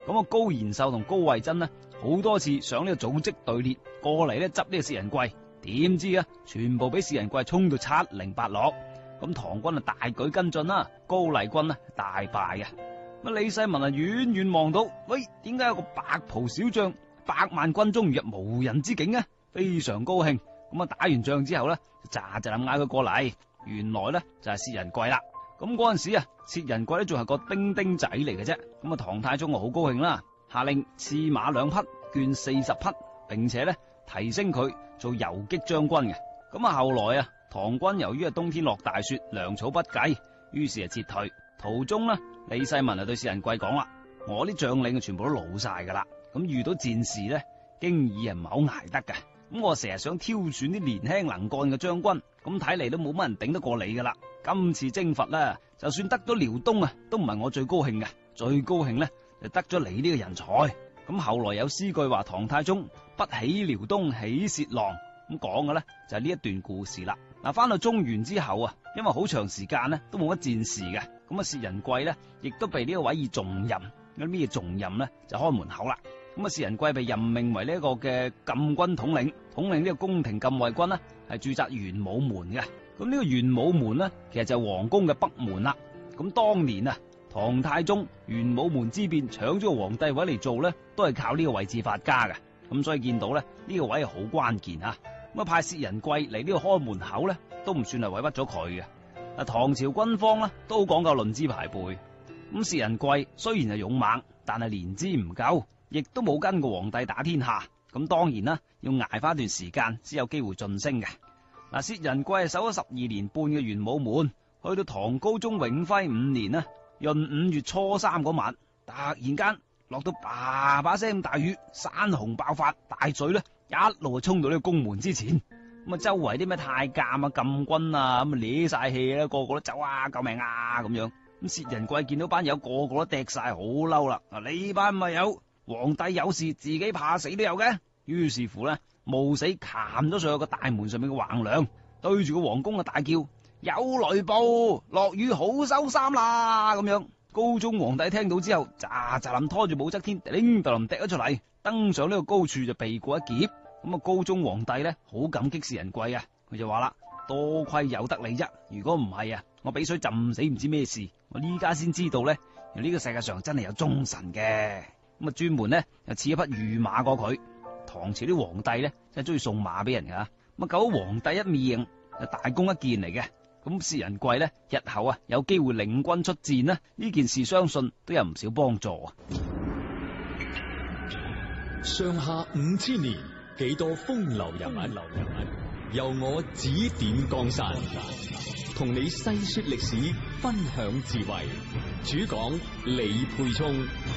咁啊，高延壽同高惠珍呢，好多次上呢個組織隊列過嚟咧執呢個薛仁貴，點知啊，全部俾薛仁貴衝到七零八落。咁唐軍啊大舉跟進啦，高麗軍啊大敗嘅。咁李世民啊遠遠望到，喂，點解有個白袍小將百萬軍中如入無人之境啊？非常高興。咁啊打完仗之後咧，就喳喳咁嗌佢過嚟。原來咧就係薛仁貴啦。咁嗰陣時啊，薛仁貴咧仲係個丁丁仔嚟嘅啫。咁啊，唐太宗啊好高興啦，下令賜馬2匹，絹40匹，並且咧提升佢做游擊將軍嘅。咁啊，後來啊，唐軍由於冬天落大雪，糧草不繼，於是啊撤退。途中呢，李世民啊對薛仁貴講啦：我啲將領啊全部都老晒噶啦，咁遇到戰事咧，經已係唔係好捱得嘅。咁我成日想挑選啲年輕能幹嘅將軍，咁睇嚟都冇乜人頂得過你噶啦。今次征伐啦，就算得咗遼東啊，都唔係我最高興嘅，最高興咧就得咗你呢個人才。咁後來有詩句話唐太宗不喜遼東喜薛郎，咁講嘅咧就係呢一段故事啦。嗱，翻到中原之後啊，因為好長時間咧都冇乜戰事嘅，咁啊薛仁貴咧亦都被呢個委以重任。咁咩重任咧就開門口啦。咁啊薛仁貴被任命為呢一個嘅禁軍統領，統領呢個宮廷禁衛軍呢係駐紮玄武門嘅。咁呢個玄武門呢，其實就係皇宮嘅北門啦。咁當年啊，唐太宗玄武門之變搶咗個皇帝位嚟做呢，都係靠呢個位置發家嘅。咁所以見到咧呢個位係好關鍵啊。咁啊派薛仁貴嚟呢個開門口咧，都唔算係委屈咗佢嘅。啊，唐朝軍方呢都講究論資排輩。咁薛仁貴雖然係勇猛，但係年資唔夠，亦都冇跟過皇帝打天下。咁當然啦，要挨翻一段時間先有機會晉升嘅。嗱，薛仁貴係守咗12年半嘅玄武門，去到唐高宗永徽5年啦，閏5月初3嗰晚，突然間落到叭叭聲咁大雨，山洪爆發，大水咧一路衝到呢個宮門之前。咁啊，周圍啲咩太監啊、禁軍啊，咁啊攣晒氣啦，個個都走啊，救命啊咁樣。咁薛仁貴見到班友個個都滴晒，好嬲啦！啊，呢班咪有皇帝有事自己怕死都有嘅。於是乎咧，冒死擒咗上去個大門上面嘅橫梁，對住個皇宮啊大叫：有雷暴，落雨好收衫啦！咁樣，高宗皇帝聽到之後，喳喳冧拖住武則天，叮噹掟咗出嚟，登上呢個高處就避過一劫。咁啊，高宗皇帝咧好感激薛仁貴啊，佢就話啦：多虧有得你啫，如果唔係啊，我俾水浸死唔知咩事。我呢家先知道咧，原來呢個世界上真係有忠臣嘅。咁啊，專門咧又賜一匹御馬過佢。唐朝啲皇帝咧真係中意送馬俾人噶。咁啊，救咗皇帝一命，就大功一件嚟嘅。咁薛仁貴咧日後啊有機會領軍出戰呢，呢件事相信都有唔少幫助啊。 上下5000年，幾多風流人物，由我指點江山，同你細說歷史，分享智慧。主講李沛聰。